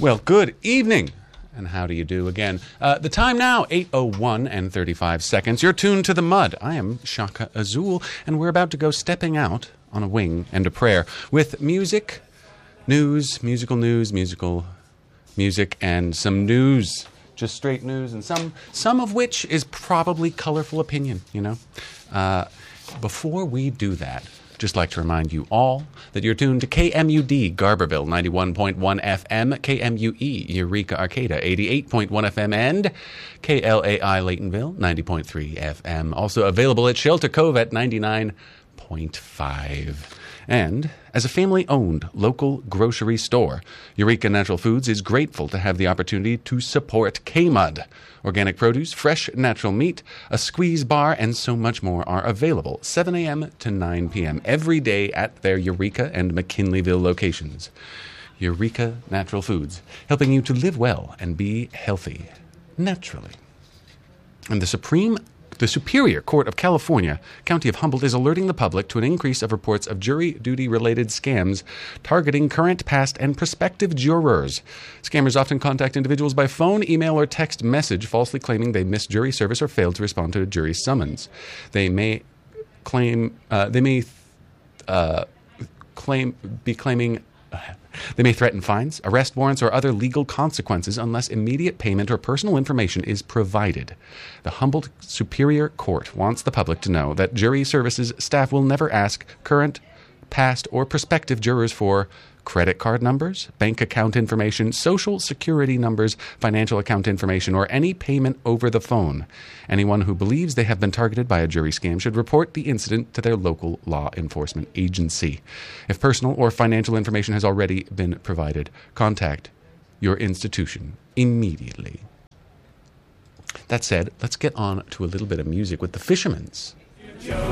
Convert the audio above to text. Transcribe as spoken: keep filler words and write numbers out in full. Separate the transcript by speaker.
Speaker 1: Well, good evening, and how do you do again? Uh, the time now, eight oh one and thirty-five seconds. You're tuned to The Mud. I am Shaka Azul, and we're about to go stepping out on a wing and a prayer with music, news, musical news, musical music, and some news. Just straight news, and some some of which is probably colorful opinion, you know? Uh, before we do that, just like to remind you all that you're tuned to K M U D Garberville ninety-one point one F M, K M U E Eureka Arcata eighty-eight point one F M, and K L A I Laytonville ninety point three F M. Also available at Shelter Cove at ninety-nine point five. And as a family-owned local grocery store, Eureka Natural Foods is grateful to have the opportunity to support K-Mud. Organic produce, fresh natural meat, a squeeze bar, and so much more are available seven a.m. to nine p.m. every day at their Eureka and McKinleyville locations. Eureka Natural Foods, helping you to live well and be healthy naturally. And the Supreme The Superior Court of California, County of Humboldt, is alerting the public to an increase of reports of jury duty-related scams targeting current, past, and prospective jurors. Scammers often contact individuals by phone, email, or text message, falsely claiming they missed jury service or failed to respond to a jury summons. They may claim uh, they may uh, claim be claiming. Uh, They may threaten fines, arrest warrants, or other legal consequences unless immediate payment or personal information is provided. The Humboldt Superior Court wants the public to know that jury services staff will never ask current, past, or prospective jurors for credit card numbers, bank account information, social security numbers, financial account information, or any payment over the phone. Anyone who believes they have been targeted by a jury scam should report the incident to their local law enforcement agency. If personal or financial information has already been provided, contact your institution immediately. That said, let's get on to a little bit of music with the Fishermans.